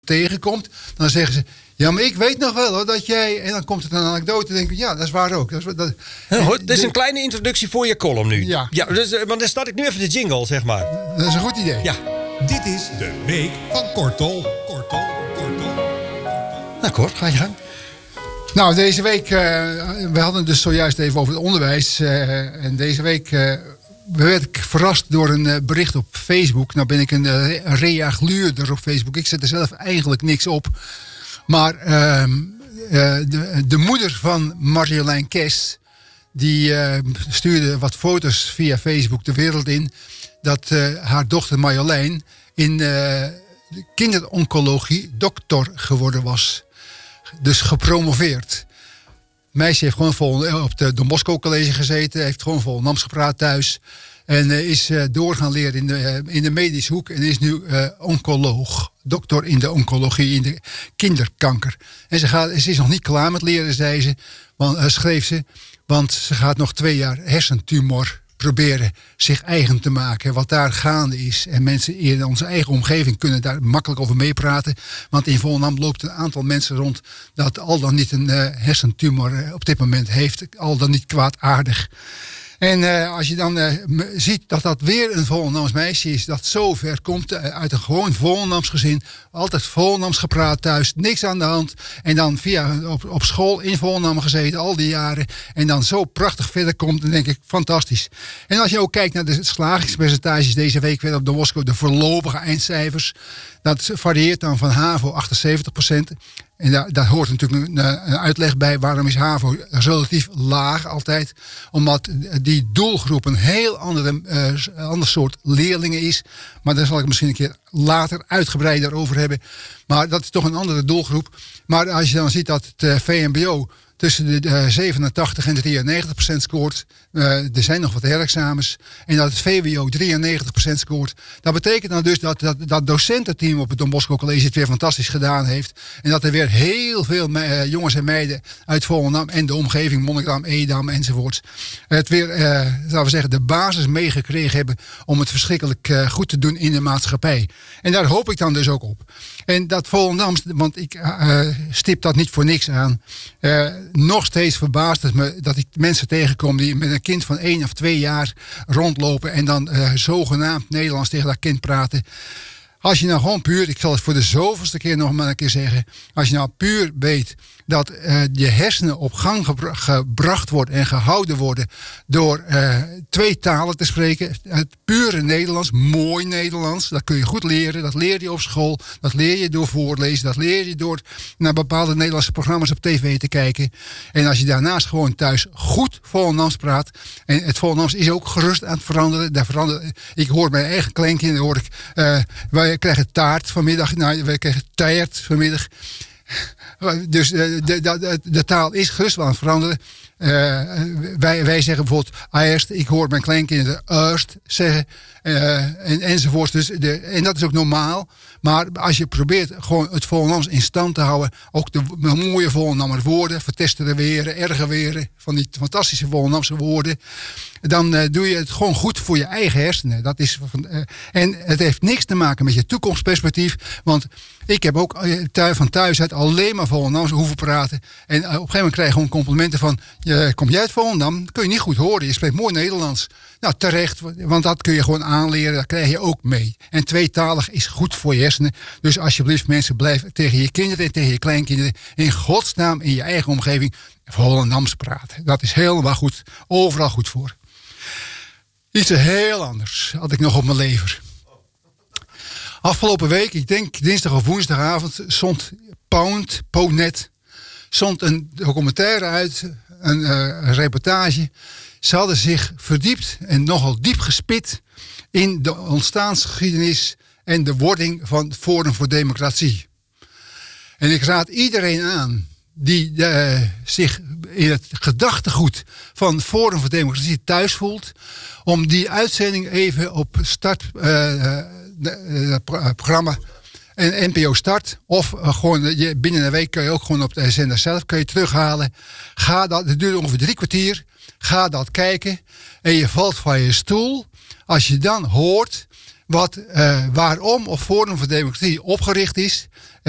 tegenkomt, dan zeggen ze... Ja, maar ik weet nog wel hoor, dat jij... En dan komt het een anekdote en denk ik, ja, dat is waar ook. Dit is een kleine introductie voor je column nu. Ja. Dus, maar dan start ik nu even de jingle, zeg maar. Dat is een goed idee. Ja. Dit is de week van Kortol. Nou, Kort, ga je gang. Nou, deze week... we hadden het dus zojuist even over het onderwijs. En deze week... werd ik verrast door een bericht op Facebook. Nou ben ik een reagluurder op Facebook. Ik zet er zelf eigenlijk niks op. Maar de moeder van Marjolein Kes... die stuurde wat foto's via Facebook de wereld in... dat haar dochter Marjolein in de kinderoncologie dokter geworden was. Dus gepromoveerd. Het meisje heeft gewoon vol op de Don Bosco College gezeten. Heeft gewoon vol Nams gepraat thuis. En is door gaan leren in de medische hoek. En is nu oncoloog. Dokter in de oncologie, in de kinderkanker. En ze is nog niet klaar met leren, zei ze. Schreef ze. Want ze gaat nog 2 jaar hersentumor proberen zich eigen te maken. Wat daar gaande is. En mensen in onze eigen omgeving kunnen daar makkelijk over meepraten. Want in Volendam loopt een aantal mensen rond... dat al dan niet een hersentumor op dit moment heeft. Al dan niet kwaadaardig. En als je dan ziet dat dat weer een Volendams meisje is... dat zo ver komt uit een gewoon Volendams gezin... altijd Volendams gepraat thuis, niks aan de hand... en dan op school in Volendam gezeten al die jaren... en dan zo prachtig verder komt, dan denk ik fantastisch. En als je ook kijkt naar de slagingspercentages deze week... weer op de Moskou, de voorlopige eindcijfers... dat varieert dan van HAVO 78%... En daar hoort natuurlijk een uitleg bij. Waarom is HAVO relatief laag altijd? Omdat die doelgroep een heel ander soort leerlingen is. Maar daar zal ik misschien een keer later uitgebreider over hebben. Maar dat is toch een andere doelgroep. Maar als je dan ziet dat het VMBO tussen de 87 en de 93% scoort. Er zijn nog wat herexamens. En dat het VWO 93% scoort. Dat betekent dan dus dat docententeam op het Don Bosco College het weer fantastisch gedaan heeft. En dat er weer heel veel jongens en meiden uit Volendam en de omgeving, Monnikendam, Edam enzovoorts. Het weer, laten we zeggen, de basis meegekregen hebben om het verschrikkelijk goed te doen in de maatschappij. En daar hoop ik dan dus ook op. En dat Volendams, want ik stip dat niet voor niks aan. Nog steeds verbaast het me dat ik mensen tegenkom die met een kind van 1 of 2 jaar rondlopen en dan zogenaamd Nederlands tegen dat kind praten. Als je nou gewoon puur, ik zal het voor de zoveelste keer nog maar een keer zeggen. Als je nou puur weet dat je hersenen op gang gebracht worden en gehouden worden door 2 talen te spreken. Het pure Nederlands, mooi Nederlands, dat kun je goed leren. Dat leer je op school, dat leer je door voorlezen, dat leer je door naar bepaalde Nederlandse programma's op tv te kijken. En als je daarnaast gewoon thuis goed Volendams praat. En het Volendams is ook gerust aan het veranderen. Ik hoor mijn eigen kleinkinderen, hoor ik, wij krijgen taart vanmiddag. Nou, wij krijgen taart vanmiddag. Dus de taal is gerust wel aan het veranderen. Wij zeggen bijvoorbeeld eerst. Ik hoor mijn kleinkinderen eerst zeggen. Enzovoort. Dus en dat is ook normaal. Maar als je probeert gewoon het Volendams in stand te houden. Ook de mooie Volendammer woorden. Vertesteren weren, erger weren. Van die fantastische Volendamse woorden. Dan doe je het gewoon goed voor je eigen hersenen. Dat is en het heeft niks te maken met je toekomstperspectief. Want ik heb ook van thuis uit alleen maar Volendams hoeven praten. En op een gegeven moment krijg je gewoon complimenten van... kom jij uit Volendam? Kun je niet goed horen. Je spreekt mooi Nederlands. Nou, terecht. Want dat kun je gewoon aanleren. Dat krijg je ook mee. En tweetalig is goed voor je hersenen. Dus alsjeblieft mensen, blijf tegen je kinderen en tegen je kleinkinderen... in godsnaam in je eigen omgeving Volendams praten. Dat is helemaal goed. Overal goed voor. Iets heel anders had ik nog op mijn lever. Afgelopen week, ik denk dinsdag of woensdagavond, zond Poundnet zond een documentaire uit, een reportage. Ze hadden zich verdiept en nogal diep gespit in de ontstaansgeschiedenis en de wording van Forum voor Democratie. En ik raad iedereen aan die zich in het gedachtegoed van Forum voor Democratie thuis voelt, om die uitzending even op start programma en NPO Start of gewoon binnen een week kun je ook gewoon op de zender zelf kun je terughalen. Het duurt ongeveer 3 kwartier. Ga dat kijken en je valt van je stoel als je dan hoort waarom of Forum voor Democratie opgericht is.